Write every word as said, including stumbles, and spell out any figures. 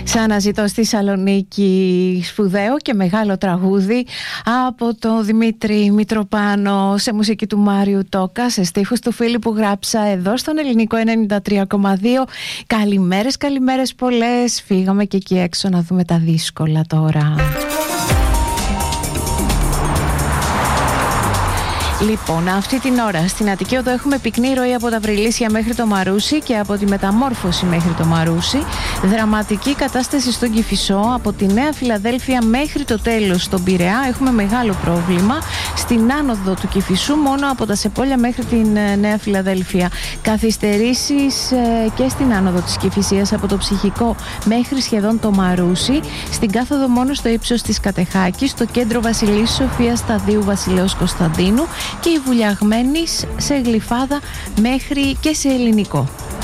Ξαναζητώ στη Θεσσαλονίκη, σπουδαίο και μεγάλο τραγούδι από τον Δημήτρη Μητροπάνο, σε μουσική του Μάριου Τόκα, σε στίχους του φίλου που γράψα εδώ στον Ελληνικό ενενήντα τρία κόμμα δύο. Καλημέρες, καλημέρες πολλές. Φύγαμε και εκεί έξω να δούμε τα δύσκολα τώρα. Λοιπόν, αυτή την ώρα στην Αττική Οδό έχουμε πυκνή ροή από τα Βρυλίσια μέχρι το Μαρούσι και από τη Μεταμόρφωση μέχρι το Μαρούσι. Δραματική κατάσταση στον Κηφισό, από τη Νέα Φιλαδέλφια μέχρι το τέλος στον Πειραιά έχουμε μεγάλο πρόβλημα. Στην άνοδο του Κηφισού μόνο από τα Σεπόλια μέχρι την Νέα Φιλαδέλφια. Καθυστερήσεις και στην άνοδο της Κηφισίας από το Ψυχικό μέχρι σχεδόν το Μαρούσι. Στην κάθοδο μόνο στο ύψος της Κατεχάκης, στο κέντρο Βασιλής Σοφίας Σταδίου Βασιλέως Κωνσταντίνου και η Βουλιαγμένης σε Γλυφάδα μέχρι και σε Ελληνικό.